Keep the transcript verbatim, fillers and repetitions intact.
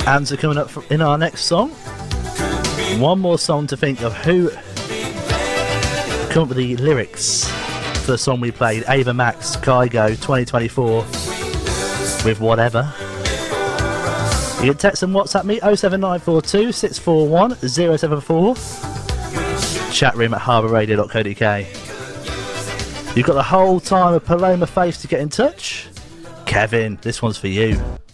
Answer coming up in our next song. One more song to think of who come up with the lyrics for the song we played, Ava Max, Kygo, twenty twenty-four, with Whatever. You can text and WhatsApp me oh seven nine four two, six four one, oh seven four. Chat room at harbour radio dot co dot uk. You've got the whole time of Paloma Faith to get in touch. Kevin, this one's for you.